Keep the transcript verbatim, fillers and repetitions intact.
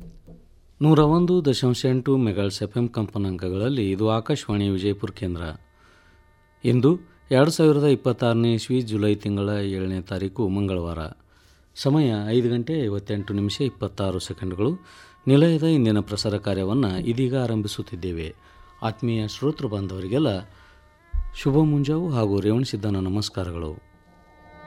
ನೂರ ಒಂದು ದಶಾಂಶ ಎಂಟು ಮೆಗಾಟ್ಸ್ ಎಫ್ ಎಂ ಕಂಪನಾಂಕಗಳಲ್ಲಿ ಇದು ಆಕಾಶವಾಣಿ ವಿಜಯಪುರ ಕೇಂದ್ರ. ಇಂದು ಎರಡು ಸಾವಿರದ ಇಪ್ಪತ್ತಾರನೇ ಇಸ್ವಿ ಜುಲೈ ತಿಂಗಳ ಏಳನೇ ತಾರೀಕು ಮಂಗಳವಾರ. ಸಮಯ ಐದು ಗಂಟೆ ಐವತ್ತೆಂಟು ನಿಮಿಷ ಇಪ್ಪತ್ತಾರು ಸೆಕೆಂಡ್ಗಳು. ನಿಲಯದ ಇಂದಿನ ಪ್ರಸಾರ ಕಾರ್ಯವನ್ನು ಇದೀಗ ಆರಂಭಿಸುತ್ತಿದ್ದೇವೆ. ಆತ್ಮೀಯ ಶ್ರೋತೃ ಬಾಂಧವರಿಗೆಲ್ಲ ಶುಭ ಮುಂಜಾವು ಹಾಗೂ ರೇವಣ ಸಿದ್ಧನ ನಮಸ್ಕಾರಗಳು.